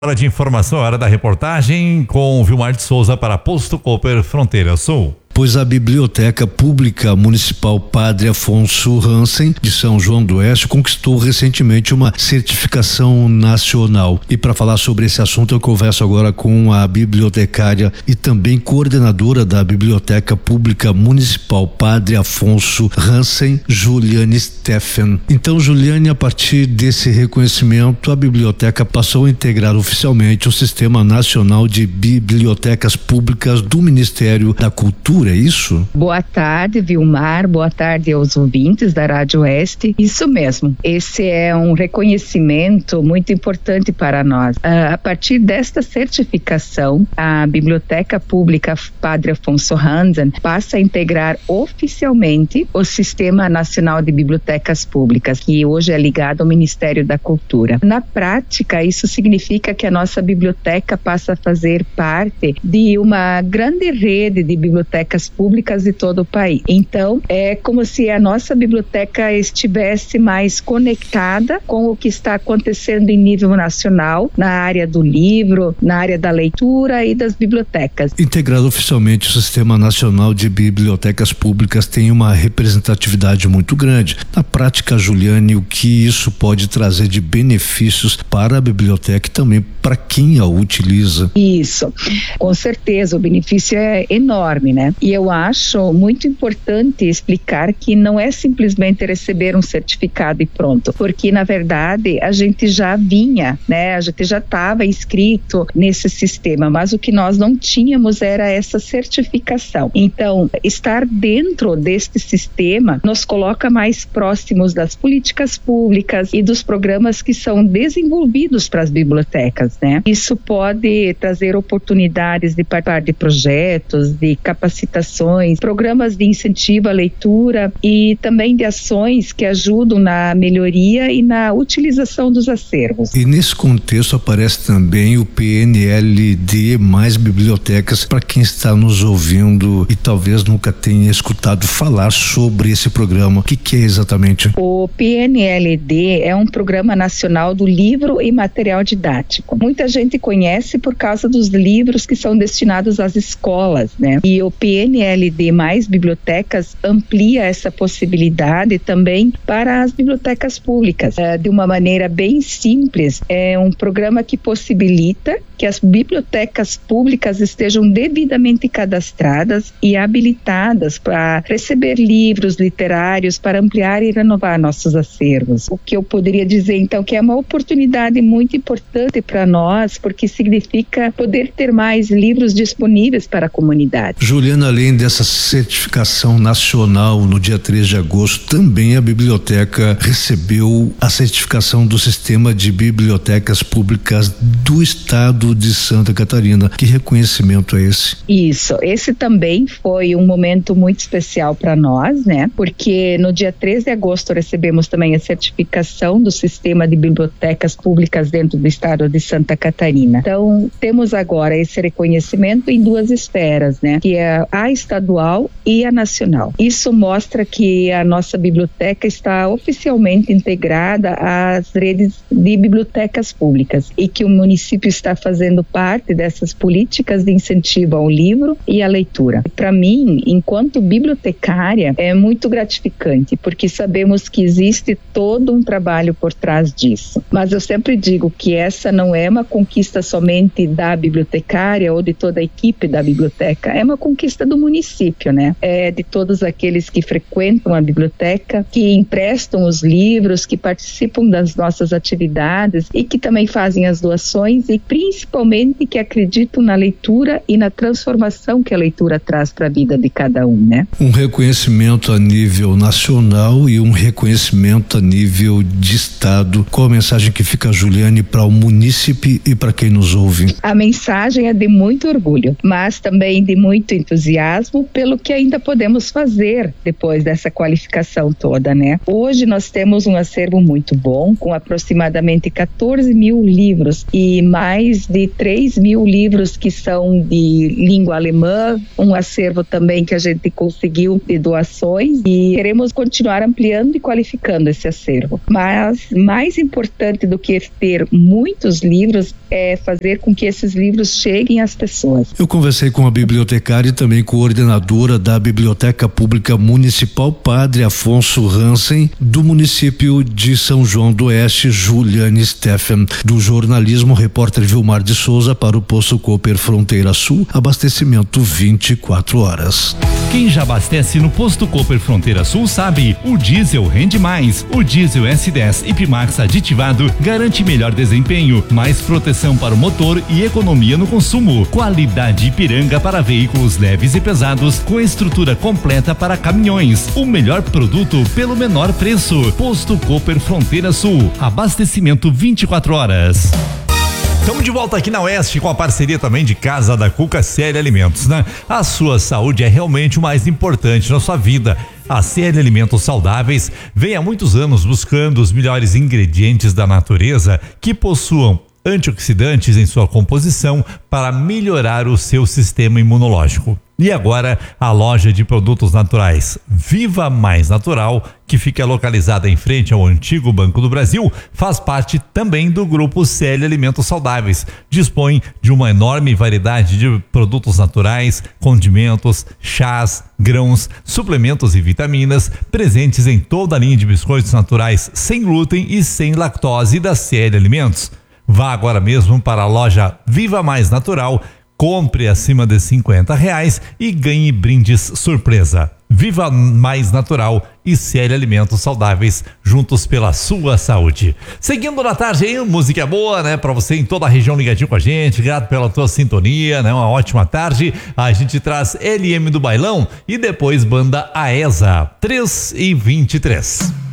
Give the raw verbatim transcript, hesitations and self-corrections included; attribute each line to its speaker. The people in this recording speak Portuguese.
Speaker 1: Hora de informação, hora da reportagem com Vilmar de Souza para Posto Cooper, Fronteira Sul.
Speaker 2: Pois a Biblioteca Pública Municipal Padre Afonso Hansen, de São João do Oeste, conquistou recentemente uma certificação nacional. E para falar sobre esse assunto, eu converso agora com a bibliotecária e também coordenadora da Biblioteca Pública Municipal Padre Afonso Hansen, Juliane Steffen. Então, Juliane, a partir desse reconhecimento, a biblioteca passou a integrar oficialmente o Sistema Nacional de Bibliotecas Públicas do Ministério da Cultura. É isso?
Speaker 3: Boa tarde, Vilmar. Boa tarde aos ouvintes da Rádio Oeste. Isso mesmo. Esse é um reconhecimento muito importante para nós. Uh, a partir desta certificação, a Biblioteca Pública Padre Afonso Hansen passa a integrar oficialmente o Sistema Nacional de Bibliotecas Públicas, que hoje é ligado ao Ministério da Cultura. Na prática, isso significa que a nossa biblioteca passa a fazer parte de uma grande rede de bibliotecas públicas de todo o país. Então, é como se a nossa biblioteca estivesse mais conectada com o que está acontecendo em nível nacional, na área do livro, na área da leitura e das bibliotecas.
Speaker 2: Integrado oficialmente o Sistema Nacional de Bibliotecas Públicas tem uma representatividade muito grande. Na prática, Juliane, o que isso pode trazer de benefícios para a biblioteca e também para quem a utiliza?
Speaker 3: Isso, com certeza, o benefício é enorme, né? E eu acho muito importante explicar que não é simplesmente receber um certificado e pronto, porque na verdade a gente já vinha, né? A gente já estava inscrito nesse sistema, mas o que nós não tínhamos era essa certificação. Então, estar dentro deste sistema nos coloca mais próximos das políticas públicas e dos programas que são desenvolvidos para as bibliotecas, né? Isso pode trazer oportunidades de participar de projetos, de capacitações, programas de incentivo à leitura e também de ações que ajudam na melhoria e na utilização dos acervos.
Speaker 2: E nesse contexto aparece também o P N L D mais bibliotecas, para quem está nos ouvindo e talvez nunca tenha escutado falar sobre esse programa. O que, que é exatamente?
Speaker 3: O P N L D é um programa nacional do livro e material didático. Muita gente conhece por causa dos livros que são destinados às escolas, né? E o P N L D mais bibliotecas amplia essa possibilidade também para as bibliotecas públicas. É, de uma maneira bem simples, é um programa que possibilita que as bibliotecas públicas estejam devidamente cadastradas e habilitadas para receber livros literários, para ampliar e renovar nossos acervos. O que eu poderia dizer, então, que é uma oportunidade muito importante para nós, porque significa poder ter mais livros disponíveis para a comunidade.
Speaker 2: Juliana, além dessa certificação nacional, no dia três de agosto, também a biblioteca recebeu a certificação do Sistema de Bibliotecas Públicas do Estado de Santa Catarina. Que reconhecimento é esse?
Speaker 3: Isso, esse também foi um momento muito especial para nós, né? Porque no dia três de agosto recebemos também a certificação do Sistema de Bibliotecas Públicas dentro do Estado de Santa Catarina. Então, temos agora esse reconhecimento em duas esferas, né? Que é a estadual e a nacional. Isso mostra que a nossa biblioteca está oficialmente integrada às redes de bibliotecas públicas e que o município está fazendo parte dessas políticas de incentivo ao livro e à leitura. Para mim, enquanto bibliotecária, é muito gratificante, porque sabemos que existe todo um trabalho por trás disso. Mas eu sempre digo que essa não é uma conquista somente da bibliotecária ou de toda a equipe da biblioteca, é uma conquista do município, né? É de todos aqueles que frequentam a biblioteca, que emprestam os livros, que participam das nossas atividades e que também fazem as doações e principalmente que acreditam na leitura e na transformação que a leitura traz para a vida de cada um, né?
Speaker 2: Um reconhecimento a nível nacional e um reconhecimento a nível de estado. Qual a mensagem que fica, Juliane, para o munícipe e para quem nos ouve?
Speaker 3: A mensagem é de muito orgulho, mas também de muito entusiasmo entusiasmo pelo que ainda podemos fazer depois dessa qualificação toda, né? Hoje nós temos um acervo muito bom, com aproximadamente quatorze mil livros e mais de três mil livros que são de língua alemã, um acervo também que a gente conseguiu de doações, e queremos continuar ampliando e qualificando esse acervo. Mas mais importante do que ter muitos livros é fazer com que esses livros cheguem às pessoas.
Speaker 2: Eu conversei com a bibliotecária e também coordenadora da Biblioteca Pública Municipal, Padre Afonso Hansen, do município de São João do Oeste, Juliane Steffen. Do jornalismo, repórter Vilmar de Souza para o Posto Cooper Fronteira Sul, abastecimento vinte e quatro horas.
Speaker 1: Quem já abastece no Posto Cooper Fronteira Sul sabe, o diesel rende mais. O diesel S dez Ipmax aditivado garante melhor desempenho, mais proteção para o motor e economia no consumo. Qualidade Ipiranga para veículos leves e pesados, com estrutura completa para caminhões. O melhor produto pelo menor preço. Posto Cooper Fronteira Sul, abastecimento vinte e quatro horas. Estamos de volta aqui na Oeste com a parceria também de Casa da Cuca C L Alimentos, né? A sua saúde é realmente o mais importante na sua vida. A C L Alimentos Saudáveis vem há muitos anos buscando os melhores ingredientes da natureza que possuam antioxidantes em sua composição para melhorar o seu sistema imunológico. E agora, a loja de produtos naturais Viva Mais Natural, que fica localizada em frente ao antigo Banco do Brasil, faz parte também do grupo C L Alimentos Saudáveis. Dispõe de uma enorme variedade de produtos naturais, condimentos, chás, grãos, suplementos e vitaminas, presentes em toda a linha de biscoitos naturais sem glúten e sem lactose da C L Alimentos. Vá agora mesmo para a loja Viva Mais Natural, compre acima de cinquenta reais e ganhe brindes surpresa. Viva Mais Natural e C L Alimentos Saudáveis, juntos pela sua saúde. Seguindo na tarde aí, música boa, né? Pra você em toda a região ligadinho com a gente, grato pela tua sintonia, né? Uma ótima tarde. A gente traz L M do Bailão e depois banda Aesa, três e vinte e três.